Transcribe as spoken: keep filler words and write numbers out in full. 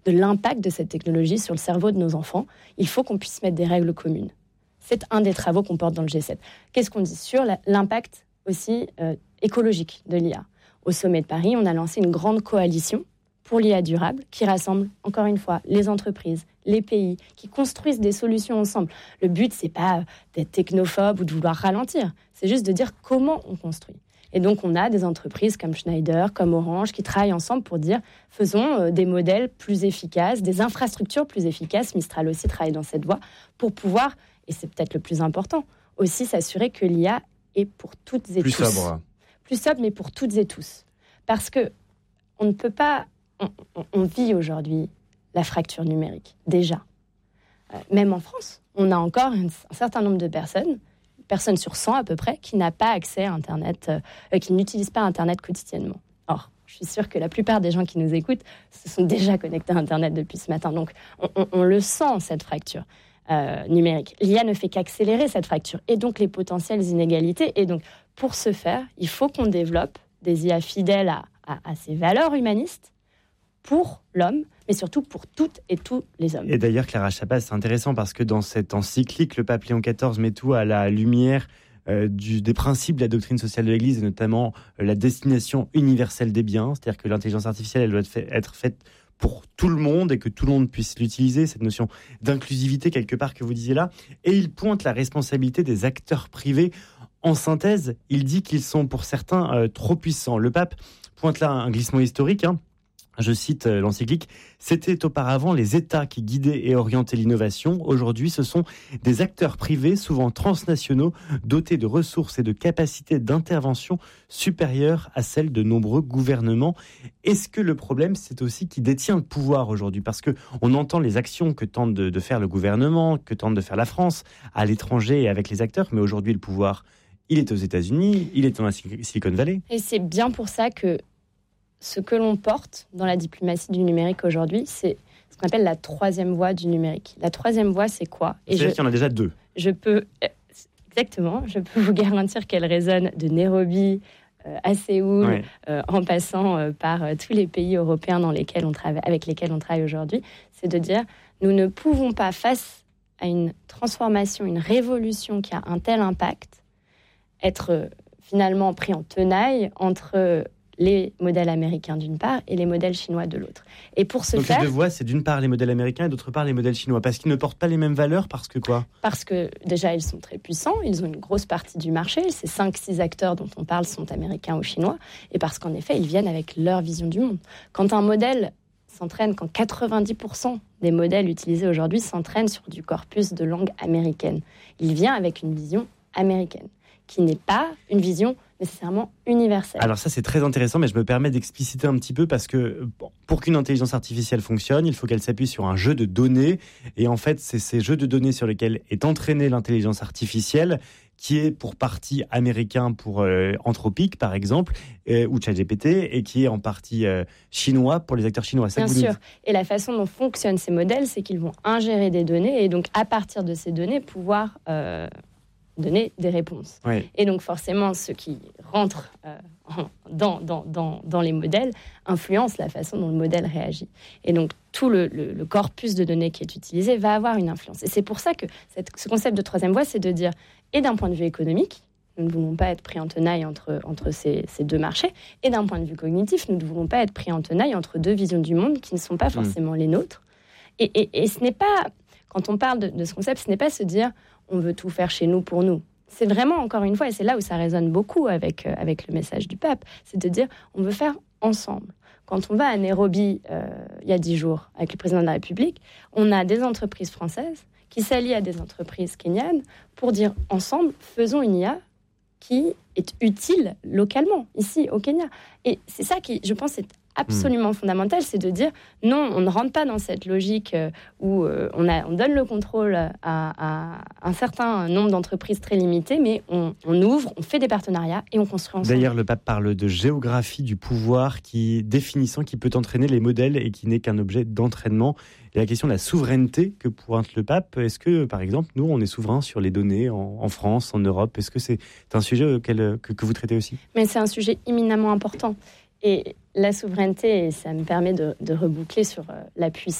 de l'impact de cette technologie sur le cerveau de nos enfants, il faut qu'on puisse mettre des règles communes. C'est un des travaux qu'on porte dans le G sept. Qu'est-ce qu'on dit sur l'impact aussi euh, écologique de l'I A ? Au sommet de Paris, on a lancé une grande coalition pour l'I A durable qui rassemble, encore une fois, les entreprises, les pays, qui construisent des solutions ensemble. Le but, c'est pas d'être technophobe ou de vouloir ralentir, c'est juste de dire comment on construit. Et donc, on a des entreprises comme Schneider, comme Orange, qui travaillent ensemble pour dire faisons des modèles plus efficaces, des infrastructures plus efficaces. Mistral aussi travaille dans cette voie pour pouvoir, et c'est peut-être le plus important, aussi s'assurer que l'I A est pour toutes et plus tous. Plus sobre. Plus sobre, mais pour toutes et tous. Parce que on ne peut pas... On, on, on vit aujourd'hui la fracture numérique, déjà. Euh, même en France, on a encore un, un certain nombre de personnes, personne sur cent à peu près, qui n'a pas accès à Internet, euh, qui n'utilise pas Internet quotidiennement. Or, je suis sûre que la plupart des gens qui nous écoutent se sont déjà connectés à Internet depuis ce matin. Donc, on, on, on le sent, cette fracture euh, numérique. L'I A ne fait qu'accélérer cette fracture, et donc les potentielles inégalités. Et donc, pour ce faire, il faut qu'on développe des I A fidèles à, à, à ces valeurs humanistes, pour l'homme, mais surtout pour toutes et tous les hommes. Et d'ailleurs, Clara Chapas, c'est intéressant parce que dans cette encyclique, le pape Léon quatorze met tout à la lumière euh, du, des principes de la doctrine sociale de l'Église, et notamment euh, la destination universelle des biens, c'est-à-dire que l'intelligence artificielle, elle doit être, fait, être faite pour tout le monde et que tout le monde puisse l'utiliser, cette notion d'inclusivité quelque part que vous disiez là. Et il pointe la responsabilité des acteurs privés. En synthèse, il dit qu'ils sont pour certains euh, trop puissants. Le pape pointe là un glissement historique, hein. Je cite l'encyclique, « C'était auparavant les États qui guidaient et orientaient l'innovation. Aujourd'hui, ce sont des acteurs privés, souvent transnationaux, dotés de ressources et de capacités d'intervention supérieures à celles de nombreux gouvernements. » Est-ce que le problème, c'est aussi qui détient le pouvoir aujourd'hui ? Parce qu'on entend les actions que tente de, de faire le gouvernement, que tente de faire la France à l'étranger et avec les acteurs, mais aujourd'hui, le pouvoir, il est aux États-Unis, il est en Silicon Valley. Et c'est bien pour ça que ce que l'on porte dans la diplomatie du numérique aujourd'hui, c'est ce qu'on appelle la troisième voie du numérique. La troisième voie, c'est quoi ? Et C'est-à-dire je, qu'il y en a déjà deux. Je peux, exactement, je peux vous garantir qu'elle résonne de Nairobi euh, à Séoul, oui. euh, en passant euh, par euh, tous les pays européens dans lesquels on travaille, avec lesquels on travaille aujourd'hui. C'est de dire, nous ne pouvons pas, face à une transformation, une révolution qui a un tel impact, être euh, finalement pris en tenaille entre... Euh, les modèles américains d'une part et les modèles chinois de l'autre. Et pour ce Donc faire... les deux voies, c'est d'une part les modèles américains et d'autre part les modèles chinois. Parce qu'ils ne portent pas les mêmes valeurs, parce que quoi ? Parce que déjà, ils sont très puissants, ils ont une grosse partie du marché. Ces cinq six acteurs dont on parle sont américains ou chinois. Et parce qu'en effet, ils viennent avec leur vision du monde. Quand un modèle s'entraîne, quand quatre-vingt-dix pour cent des modèles utilisés aujourd'hui s'entraînent sur du corpus de langue américaine, il vient avec une vision américaine, qui n'est pas une vision nécessairement universelle. Alors ça, c'est très intéressant, mais je me permets d'expliciter un petit peu parce que pour qu'une intelligence artificielle fonctionne, il faut qu'elle s'appuie sur un jeu de données. Et en fait, c'est ces jeux de données sur lesquels est entraînée l'intelligence artificielle qui est pour partie américain pour euh, Anthropic, par exemple, euh, ou ChatGPT, et qui est en partie euh, chinois pour les acteurs chinois. Ça Bien sûr. Et la façon dont fonctionnent ces modèles, c'est qu'ils vont ingérer des données et donc, à partir de ces données, pouvoir... Euh, donner des réponses. Oui. Et donc forcément, ceux qui rentrent euh, dans, dans, dans, dans les modèles influencent la façon dont le modèle réagit. Et donc tout le, le, le corpus de données qui est utilisé va avoir une influence. Et c'est pour ça que cette, ce concept de troisième voie, c'est de dire, et d'un point de vue économique, nous ne voulons pas être pris en tenaille entre, entre ces, ces deux marchés, et d'un point de vue cognitif, nous ne voulons pas être pris en tenaille entre deux visions du monde qui ne sont pas forcément mmh. les nôtres. Et, et, et ce n'est pas, quand on parle de, de ce concept, ce n'est pas se dire on veut tout faire chez nous pour nous. C'est vraiment, encore une fois, et c'est là où ça résonne beaucoup avec, euh, avec le message du pape, c'est de dire on veut faire ensemble. Quand on va à Nairobi, euh, il y a dix jours, avec le président de la République, on a des entreprises françaises qui s'allient à des entreprises kenyanes pour dire ensemble, faisons une I A qui est utile localement, ici, au Kenya. Et c'est ça qui, je pense, est absolument mmh. fondamental, c'est de dire non, on ne rentre pas dans cette logique où euh, on, a, on donne le contrôle à, à un certain nombre d'entreprises très limitées, mais on, on ouvre, on fait des partenariats et on construit ensemble. D'ailleurs, le pape parle de géographie du pouvoir qui définissant qui peut entraîner les modèles et qui n'est qu'un objet d'entraînement. Et la question de la souveraineté que pointe le pape, est-ce que, par exemple, nous, on est souverain sur les données en, en France, en Europe ? Est-ce que c'est un sujet auquel, que, que vous traitez aussi ? Mais c'est un sujet éminemment important. Et la souveraineté, et ça me permet de, de reboucler sur euh, la puissance